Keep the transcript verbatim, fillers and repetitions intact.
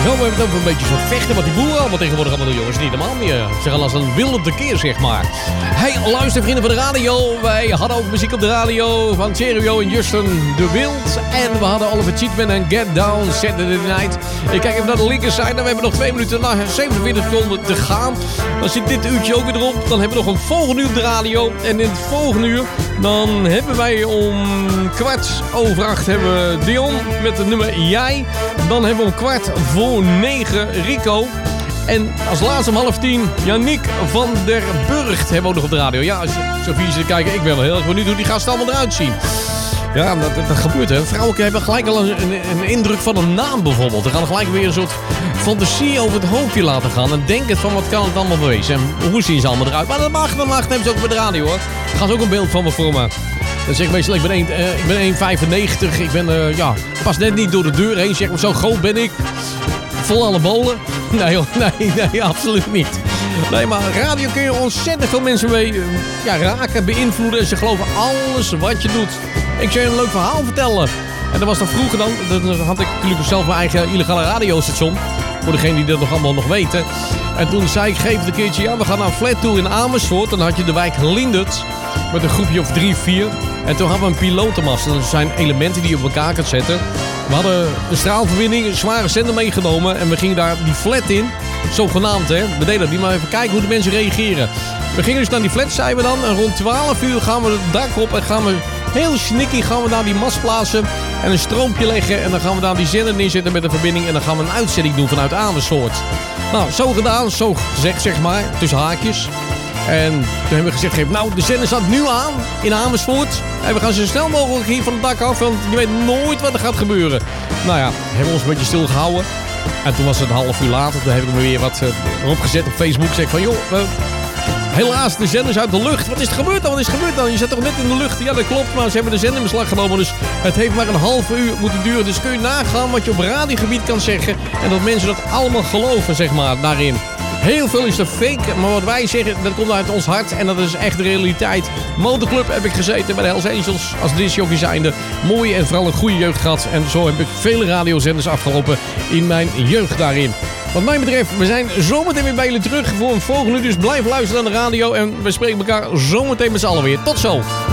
Zo, we hebben het over een beetje zo vechten wat die boeren allemaal tegenwoordig allemaal doen, jongens. Niet helemaal meer. Ze gaan als een wilde tekeer, zeg maar. Hey, luister vrienden van de radio. Wij hadden ook muziek op de radio van Cheerio en Justin de Wild. En we hadden Oliver Cheatman en Get Down Saturday Night. Ik kijk even naar de linkerzijde. We hebben nog twee minuten na zevenenveertig seconden te gaan. Dan zit dit uurtje ook weer erop. Dan hebben we nog een volgende uur op de radio. En in het volgende uur, dan hebben wij om kwart over acht hebben we Dion met het nummer Jij. Dan hebben we om kwart voor negen Rico. En als laatste om half tien Yannick van der Burgt hebben we ook nog op de radio. Ja, als je zo vier zit te kijken, ik ben wel heel erg benieuwd hoe die gasten allemaal eruit zien. Ja, dat, dat gebeurt hè. Vrouwen hebben gelijk al een, een, een indruk van een naam bijvoorbeeld. Ze gaan gelijk weer een soort fantasie over het hoofdje laten gaan. En denken van wat kan het allemaal bewezen. En hoe zien ze allemaal eruit. Maar dat mag, dat mag. Dat hebben ze ook bij de radio hoor. Daar gaan ze ook een beeld van me vormen. Dan zeg ik meestal, ik ben één komma vijfennegentig. Ik ben, uh, ja, pas net niet door de deur heen. Zeg maar, zo groot ben ik. Vol alle bolen. Nee, nee, nee, absoluut niet. Nee, maar radio kun je ontzettend veel mensen mee uh, ja, raken, beïnvloeden. En ze geloven alles wat je doet. Ik zou je een leuk verhaal vertellen. En dat was dan vroeger dan. Dan had ik natuurlijk zelf mijn eigen illegale radiostation. Voor degenen die dat nog allemaal nog weten. En toen zei ik, geef het een keertje, ja, we gaan naar een flat tour in Amersfoort. En dan had je de wijk Lindert. Met een groepje of drie, vier. En toen hadden we een pilotenmast. Dat zijn elementen die je op elkaar kunt zetten. We hadden een straalverbinding, een zware zender meegenomen. En we gingen daar die flat in. Zogenaamd, hè. We deden dat niet, maar even kijken hoe de mensen reageren. We gingen dus naar die flat, zeiden we dan. En rond twaalf uur gaan we het dak op en gaan we heel sneaky gaan we daar die mast plaatsen. En een stroompje leggen. En dan gaan we daar die zender neerzetten met een verbinding. En dan gaan we een uitzending doen vanuit Amersfoort. Nou, zo gedaan, zo gezegd zeg maar. Tussen haakjes. En toen hebben we gezegd, nou, de zender staat nu aan in Amersfoort. En we gaan zo snel mogelijk hier van het dak af, want je weet nooit wat er gaat gebeuren. Nou ja, hebben we ons een beetje stilgehouden. En toen was het een half uur later, toen heb ik me weer wat uh, erop gezet op Facebook. Zeg ik van, joh, uh, helaas, de zender is uit de lucht. Wat is er gebeurd dan? Wat is er gebeurd dan? Je zit toch net in de lucht? Ja, dat klopt, maar ze hebben de zender in beslag genomen. Dus het heeft maar een half uur moeten duren. Dus kun je nagaan wat je op radiogebied kan zeggen. En dat mensen dat allemaal geloven, zeg maar, daarin. Heel veel is er fake, maar wat wij zeggen, dat komt uit ons hart en dat is echt de realiteit. Motorclub heb ik gezeten bij de Hells Angels als discjockey zijnde. Mooie en vooral een goede jeugd gehad. En zo heb ik vele radiozenders afgelopen in mijn jeugd daarin. Wat mij betreft, we zijn zometeen weer bij jullie terug voor een volgende. Dus blijf luisteren aan de radio en we spreken elkaar zometeen met z'n allen weer. Tot zo!